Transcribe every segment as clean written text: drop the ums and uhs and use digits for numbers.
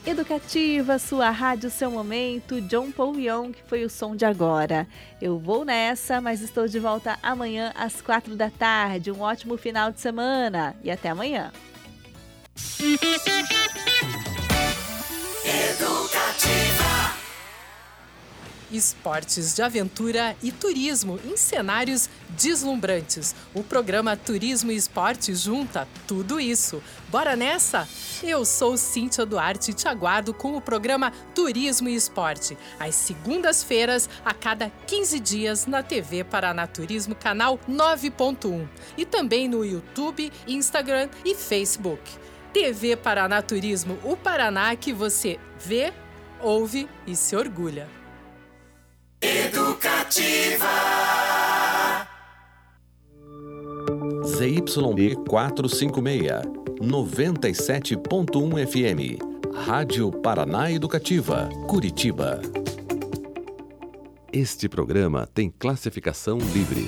Educativa, sua rádio, seu momento, John Paul Young, que foi o som de agora. Eu vou nessa, mas estou de volta amanhã às 16h. Um ótimo final de semana e até amanhã. Educativa. Esportes de aventura e turismo em cenários deslumbrantes. O programa Turismo e Esporte junta tudo isso. Bora nessa? Eu sou Cíntia Duarte e te aguardo com o programa Turismo e Esporte, às segundas-feiras, a cada 15 dias, na TV Paraná Turismo, canal 9.1. E também no YouTube, Instagram e Facebook. TV Paraná Turismo, o Paraná que você vê, ouve e se orgulha. Educativa. ZYB 456, 97.1 FM. Rádio Paraná Educativa, Curitiba. Este programa tem classificação livre.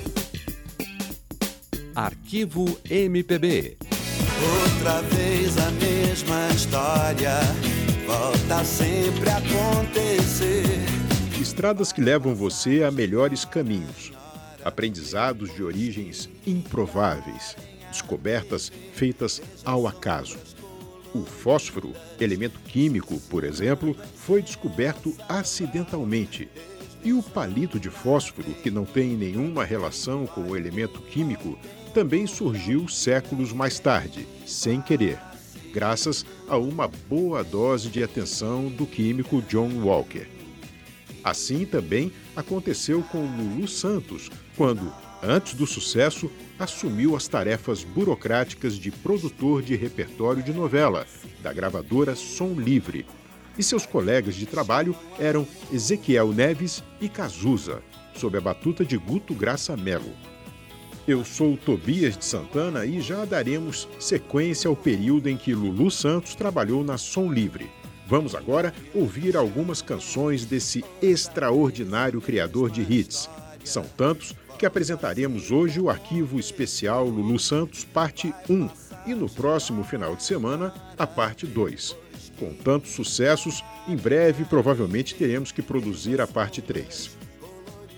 Arquivo MPB. Outra vez a mesma história, volta sempre a acontecer. Estradas que levam você a melhores caminhos. Aprendizados de origens improváveis. Descobertas feitas ao acaso. O fósforo, elemento químico, por exemplo, foi descoberto acidentalmente. E o palito de fósforo, que não tem nenhuma relação com o elemento químico, também surgiu séculos mais tarde, sem querer, graças a uma boa dose de atenção do químico John Walker. Assim também aconteceu com Lulu Santos, quando, antes do sucesso, assumiu as tarefas burocráticas de produtor de repertório de novela, da gravadora Som Livre. E seus colegas de trabalho eram Ezequiel Neves e Cazuza, sob a batuta de Guto Graça Mello. Eu sou Tobias de Santana e já daremos sequência ao período em que Lulu Santos trabalhou na Som Livre. Vamos agora ouvir algumas canções desse extraordinário criador de hits. São tantos que apresentaremos hoje o arquivo especial Lulu Santos, parte 1, e no próximo final de semana, a parte 2. Com tantos sucessos, em breve provavelmente teremos que produzir a parte 3.